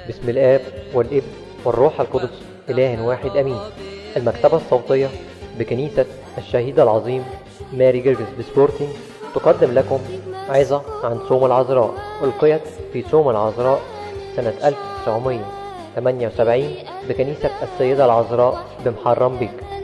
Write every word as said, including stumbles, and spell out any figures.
بسم الآب والابن والروح القدس إله واحد أمين. المكتبة الصوتية بكنيسة الشهيد العظيم ماري جرجس بسبورتنج تقدم لكم عظة عن صوم العذراء، ألقيت في صوم العذراء سنة ألف وتسعمائة وثمانية وسبعين بكنيسة السيدة العذراء بمحرم بيك.